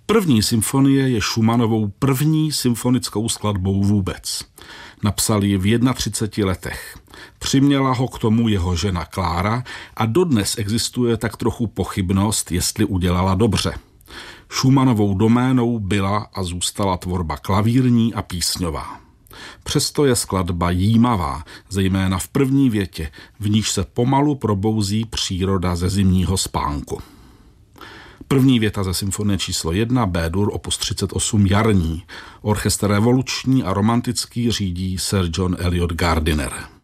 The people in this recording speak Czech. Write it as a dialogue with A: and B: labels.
A: První symfonie je Schumannovou první symfonickou skladbou vůbec. Napsal ji v 31 letech. Přiměla ho k tomu jeho žena Klára a dodnes existuje tak trochu pochybnost, jestli udělala dobře. Schumannovou doménou byla a zůstala tvorba klavírní a písňová. Přesto je skladba jímavá, zejména v první větě, v níž se pomalu probouzí příroda ze zimního spánku. První věta ze symfonie číslo 1 B-dur opus 38 jarní. Orchestr revoluční a romantický řídí Sir John Eliot Gardiner.